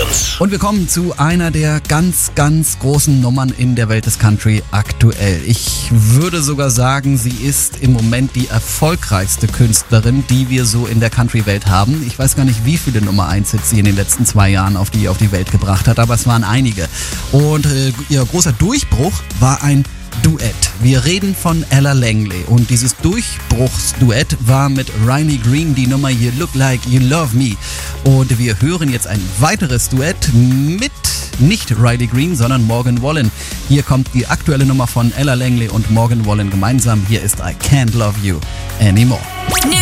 Plus. Und wir kommen zu einer der ganz, ganz großen Nummern in der Welt des Country aktuell. Ich würde sogar sagen, sie ist im Moment die erfolgreichste Künstlerin, die wir so in der Country-Welt haben. Ich weiß gar nicht, wie viele Nummer 1 Hits sie in den letzten 2 Jahren auf die Welt gebracht hat, aber es waren einige. Und ihr großer Durchbruch war ein Duett. Wir reden von Ella Langley und dieses Durchbruchsduett war mit Riley Green die Nummer You Look Like You Love Me. Und wir hören jetzt ein weiteres Duett mit nicht Riley Green, sondern Morgan Wallen. Hier kommt die aktuelle Nummer von Ella Langley und Morgan Wallen gemeinsam. Hier ist I Can't Love You Anymore. New